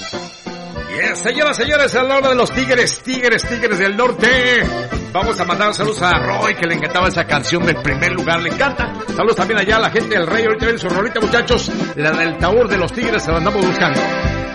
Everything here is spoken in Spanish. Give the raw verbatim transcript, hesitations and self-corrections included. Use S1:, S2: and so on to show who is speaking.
S1: Yes, señoras, señores, a la hora de los Tigres, Tigres, Tigres del Norte. Vamos a mandar saludos a Roy, que le encantaba esa canción del primer lugar, le encanta. Saludos también allá a la gente del Rey, ahorita ven su rolita, muchachos. La del Taur de los Tigres, se la andamos buscando.